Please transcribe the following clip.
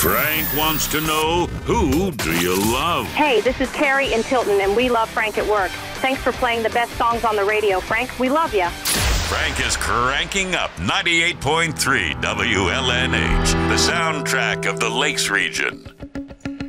Frank wants to know, who do you love? Hey, this is Terry in Tilton, and we love Frank at Work. Thanks for playing the best songs on the radio, Frank. We love you. Frank is cranking up 98.3 WLNH, the soundtrack of the Lakes region.